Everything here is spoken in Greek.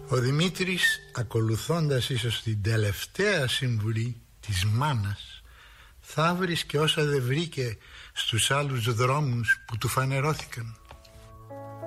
Ο Δημήτρης, ακολουθώντας ίσως την τελευταία συμβουλή της μάνας, θα βρίσκε όσα δεν βρήκε στους άλλους δρόμους που του φανερώθηκαν.